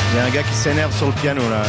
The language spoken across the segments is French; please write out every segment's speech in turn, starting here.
Il y a un gars qui s'énerve sur le piano là.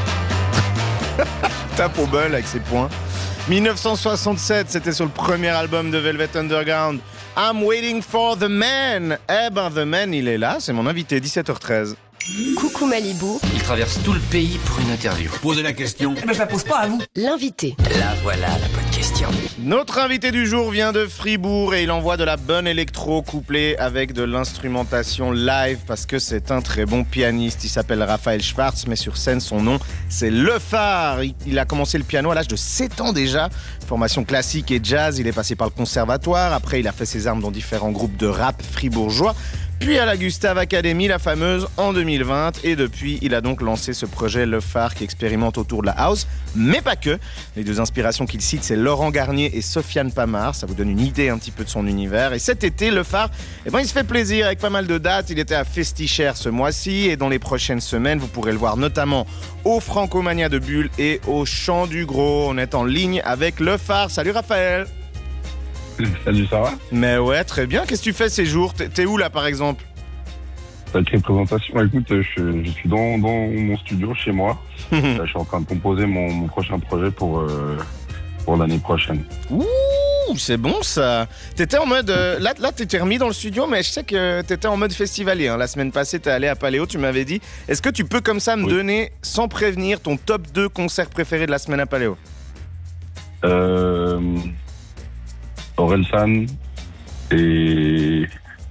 Tape au bol avec ses poings. 1967, c'était sur le premier album de Velvet Underground. I'm waiting for the man. Eh ben, the man, il est là, c'est mon invité, 17h13. Coucou Malibu. Il traverse tout le pays pour une interview. Posez la question. Mais je la pose pas à vous. L'invité. Là voilà la bonne question. Notre invité du jour vient de Fribourg et il envoie de la bonne électro couplée avec de l'instrumentation live parce que c'est un très bon pianiste. Il s'appelle Raphaël Schwartz, mais sur scène, son nom, c'est Le Phare. Il a commencé le piano à l'âge de 7 ans déjà. Formation classique et jazz, il est passé par le conservatoire. Après, il a fait ses armes dans différents groupes de rap fribourgeois. Puis à la Gustave Academy, la fameuse, en 2020. Et depuis, il a donc lancé ce projet Le Phare qui expérimente autour de la house, mais pas que. Les deux inspirations qu'il cite, c'est Laurent Garnier et Sofiane Pamar. Ça vous donne une idée un petit peu de son univers. Et cet été, Le Phare, il se fait plaisir avec pas mal de dates. Il était à Festichère ce mois-ci. Et dans les prochaines semaines, vous pourrez le voir notamment au Francomania de Bulle et au Chant du Gros. On est en ligne avec Le Phare. Salut Raphaël. Salut, ça va? Mais ouais, très bien. Qu'est-ce que tu fais ces jours? T'es où là par exemple? Sacrée présentation. Écoute, je suis dans mon studio chez moi. Là, je suis en train de composer mon prochain projet pour l'année prochaine. Ouh, c'est bon ça. T'étais en mode... là, t'étais remis dans le studio, mais je sais que t'étais en mode festivalier. Hein. La semaine passée, t'es allé à Paléo, tu m'avais dit. Est-ce que tu peux comme ça me donner, sans prévenir, ton top 2 concerts préférés de la semaine à Paléo? Orelsan et...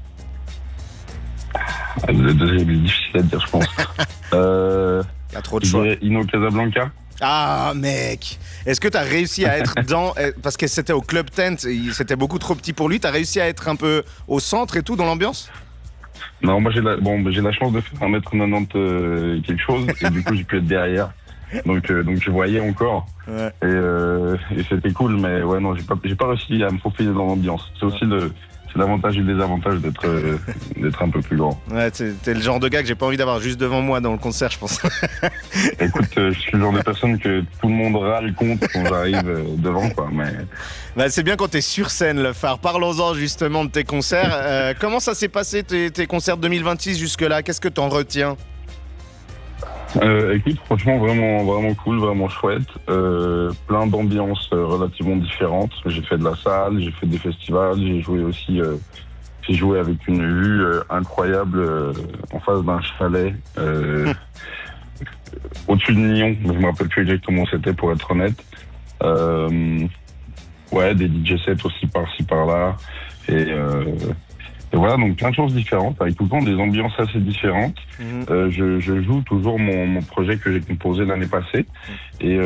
Le deuxième est difficile à dire, je pense. Il y a trop de choix. Inno Casablanca. Ah, mec! Est-ce que t'as réussi à être dans... Parce que c'était au Club Tent, c'était beaucoup trop petit pour lui. T'as réussi à être un peu au centre et tout, dans l'ambiance? Non, moi j'ai la chance de faire 1m90 quelque chose, et du coup j'ai pu être derrière. Donc je voyais encore. Ouais. Et c'était cool, mais ouais, non, j'ai pas réussi à me faufiler dans l'ambiance. C'est aussi l'avantage et le désavantage d'être un peu plus grand. Ouais, t'es le genre de gars que j'ai pas envie d'avoir juste devant moi dans le concert, je pense. Écoute, je suis le genre de personne que tout le monde râle contre quand j'arrive devant, quoi. Mais... Bah, c'est bien quand t'es sur scène, Le Phare. Parlons-en justement de tes concerts. Comment ça s'est passé tes concerts 2026 jusque-là? Qu'est-ce que t'en retiens? Écoute, franchement, vraiment cool, vraiment chouette. Plein d'ambiances relativement différentes. J'ai fait de la salle, j'ai fait des festivals, j'ai joué avec une vue incroyable en face d'un chalet au-dessus de Nyon. Je me rappelle plus exactement où c'était, pour être honnête. Ouais, des DJ sets aussi par-ci par-là. Et voilà, donc plein de choses différentes, avec tout le temps des ambiances assez différentes. Je joue toujours mon projet que j'ai composé l'année passée. Et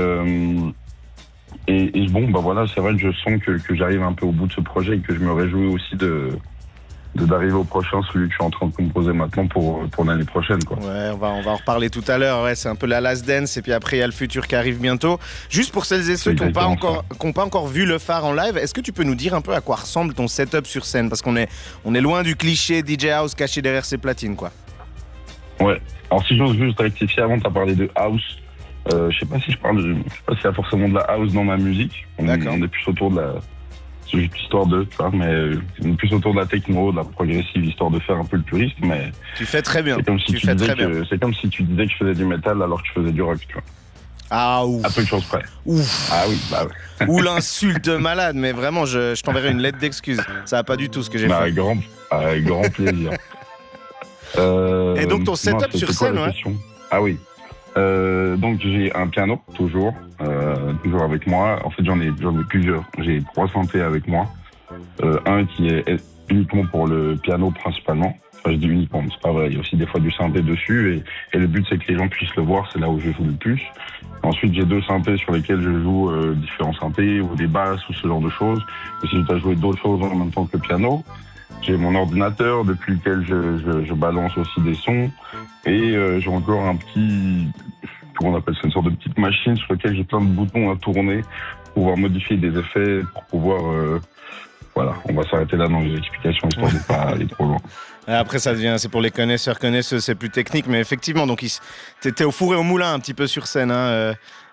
bon, bah voilà, c'est vrai que je sens que j'arrive un peu au bout de ce projet et que je me réjouis aussi d'arriver au prochain, celui que je suis en train de composer maintenant pour l'année prochaine, quoi. Ouais, on va en reparler tout à l'heure. Ouais, c'est un peu la last dance et puis après il y a le futur qui arrive bientôt. Juste pour celles et ceux qui n'ont pas encore vu Le Phare en live, est-ce que tu peux nous dire un peu à quoi ressemble ton setup sur scène? Parce qu'on est loin du cliché DJ House caché derrière ses platines, quoi. Ouais. Alors si j'ose juste rectifier, avant t'as parlé de house. Je sais pas s'il y a forcément de la house dans ma musique. On est plus autour de la... C'est juste histoire de, tu vois, mais on est plus autour de la techno, de la progressive, histoire de faire un peu le puriste, mais... Tu fais très bien. C'est comme si tu disais que je faisais du métal alors que je faisais du rock, tu vois. Ah, ouf. À peu de choses près. Ouf. Ah oui, bah ouais. Ou l'insulte malade, mais vraiment, je t'enverrai une lettre d'excuse. Ça va pas du tout ce que j'ai fait. Avec grand plaisir. Et donc ton setup sur scène, ouais. Ah oui. Donc j'ai un piano, toujours avec moi. En fait, j'en ai plusieurs. J'ai 3 synthés avec moi. Un qui est uniquement pour le piano principalement. Enfin, je dis uniquement, mais c'est pas vrai. Il y a aussi des fois du synthé dessus. Et le but, c'est que les gens puissent le voir. C'est là où je joue le plus. Ensuite, j'ai 2 synthés sur lesquels je joue différents synthés, ou des basses, ou ce genre de choses. Et si je dois jouer d'autres choses en même temps que le piano. J'ai mon ordinateur depuis lequel je balance aussi des sons. Et j'ai encore un petit... Comment on appelle ça? Une sorte de petite machine sur laquelle j'ai plein de boutons à tourner pour pouvoir modifier des effets, pour pouvoir... Voilà, on va s'arrêter là dans les explications, histoire de pas aller trop loin. Après, c'est pour les connaisseuses, c'est plus technique, mais effectivement, donc t'es au four et au moulin un petit peu sur scène, hein.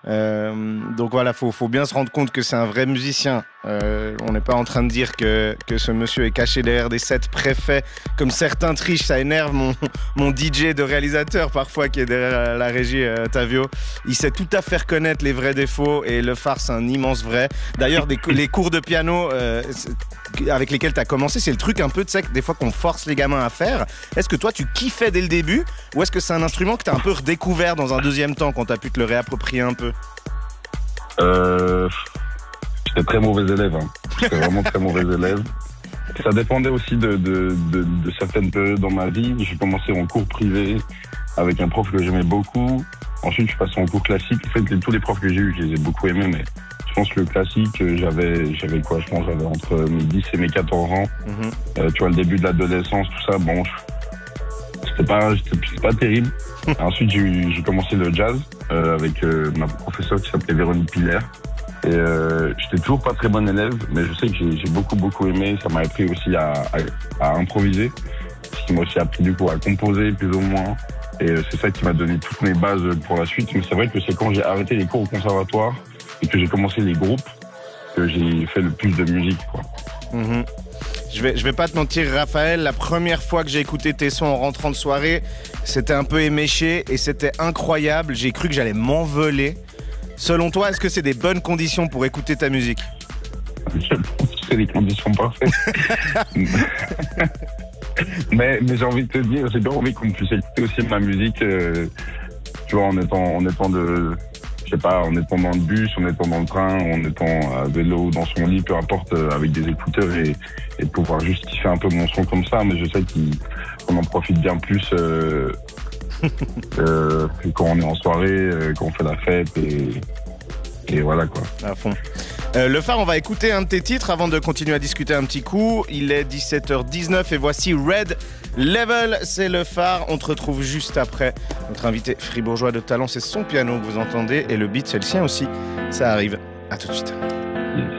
Donc voilà, faut bien se rendre compte que c'est un vrai musicien. On n'est pas en train de dire que ce monsieur est caché derrière des sets préfaits comme certains trichent. Ça énerve mon DJ de réalisateur parfois qui est derrière la régie, Tavio. Il sait tout à fait reconnaître les vrais défauts et le phare c'est un immense vrai. D'ailleurs les cours de piano avec lesquels tu as commencé, c'est le truc un peu, tu sais, des fois qu'on force les gamins à faire. Est-ce que toi tu kiffais dès le début ou est-ce que c'est un instrument que tu as un peu redécouvert dans un deuxième temps quand tu as pu te le réapproprier un peu? J'étais très mauvais élève. J'étais vraiment très mauvais élève. Ça dépendait aussi de certaines périodes dans ma vie. J'ai commencé en cours privé avec un prof que j'aimais beaucoup. Ensuite, je suis passé en cours classique. En fait, tous les profs que j'ai eus, je les ai beaucoup aimés, mais je pense que le classique, j'avais quoi? Je pense que j'avais entre mes 10 et mes 14 ans. Tu vois, le début de l'adolescence, tout ça, bon, c'était pas terrible. Ensuite, j'ai commencé le jazz avec ma professeure qui s'appelait Véronique Piller. Et j'étais toujours pas très bon élève, mais je sais que j'ai beaucoup aimé. Ça m'a appris aussi à improviser, ce qui m'a aussi appris du coup à composer plus ou moins. Et c'est ça qui m'a donné toutes mes bases pour la suite. Mais c'est vrai que c'est quand j'ai arrêté les cours au conservatoire et que j'ai commencé les groupes que j'ai fait le plus de musique, quoi. Je vais pas te mentir, Raphaël, la première fois que j'ai écouté tes sons en rentrant de soirée, c'était un peu éméché et c'était incroyable. J'ai cru que j'allais m'envoler. Selon toi, est-ce que c'est des bonnes conditions pour écouter ta musique? Je pense que c'est des conditions parfaites. mais j'ai envie de te dire, j'ai bien envie qu'on puisse écouter aussi ma musique, tu vois, en étant je sais pas, en étant dans le bus, en étant dans le train, en étant à vélo, dans son lit, peu importe, avec des écouteurs et pouvoir juste kiffer un peu mon son comme ça. Mais je sais qu'on en profite bien plus quand on est en soirée, quand on fait la fête et voilà quoi. À fond. Le phare, on va écouter un de tes titres avant de continuer à discuter un petit coup. Il est 17h19 et voici Red Level, c'est le phare. On te retrouve juste après. Notre invité fribourgeois de talent, c'est son piano que vous entendez et le beat, c'est le sien aussi. Ça arrive. À tout de suite.